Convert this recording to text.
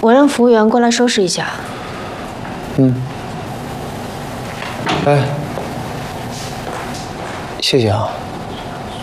我让服务员过来收拾一下。 嗯。哎，谢谢啊。